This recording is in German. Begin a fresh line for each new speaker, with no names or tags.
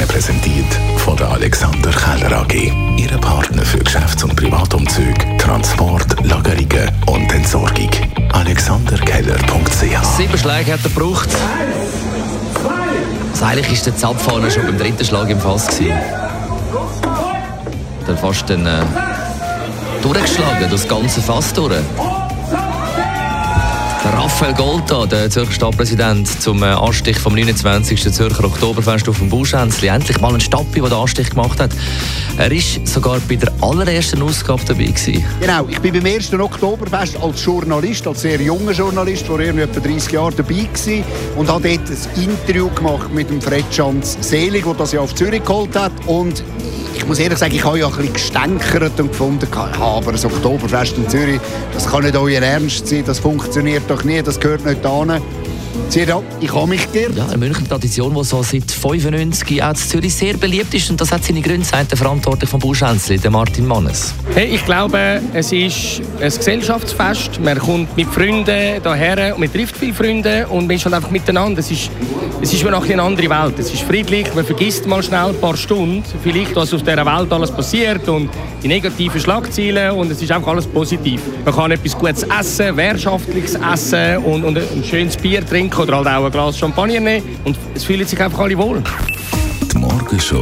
präsentiert von der Alexander Keller AG. Ihre Partner für Geschäfts- und Privatumzüge, Transport, Lagerungen und Entsorgung. alexanderkeller.ch
7 Schläge hat er gebraucht. Also eigentlich ist der Zapfhahn schon beim 3. Schlag im Fass gewesen. Der fast dann durchgeschlagen, das ganze Fass durch. Der Raphael Golta, der Zürcher Stadtpräsident, zum Anstich vom 29. Zürcher Oktoberfest auf dem Buschänzli. Endlich mal ein Stappi, der den Anstich gemacht hat. Er war sogar bei der allerersten Ausgabe dabei gewesen.
Genau, ich bin beim 1. Oktoberfest als Journalist, als sehr junger Journalist, vor etwa 30 Jahren dabei gewesen und habe dort ein Interview gemacht mit dem Fred Schanz Selig, der das ja auf Zürich geholt hat. Und ich muss ehrlich sagen, ich habe ja ein bisschen gestänkert und gefunden, aber ein Oktoberfest in Zürich, das kann nicht euer Ernst sein, das funktioniert doch nie, das gehört nicht hin. Ich habe mich geirrt.
Ja, eine Münchner Tradition, die so seit 1995 auch in Zürich sehr beliebt ist. Und das hat seine Gründe, sagt der Verantwortliche vom Buschänzli, der Martin Mannes.
Hey, ich glaube, es ist ein Gesellschaftsfest. Man kommt mit Freunden hierher und man trifft viele Freunde und man ist halt einfach miteinander. Es ist eine andere Welt. Es ist friedlich, man vergisst mal schnell ein paar Stunden, vielleicht was auf dieser Welt alles passiert und die negativen Schlagzeilen und es ist einfach alles positiv. Man kann etwas Gutes essen, wirtschaftliches essen und ein schönes Bier trinken oder halt auch ein Glas Champagner nehmen und es fühlen sich einfach alle wohl.
Die Morgenshow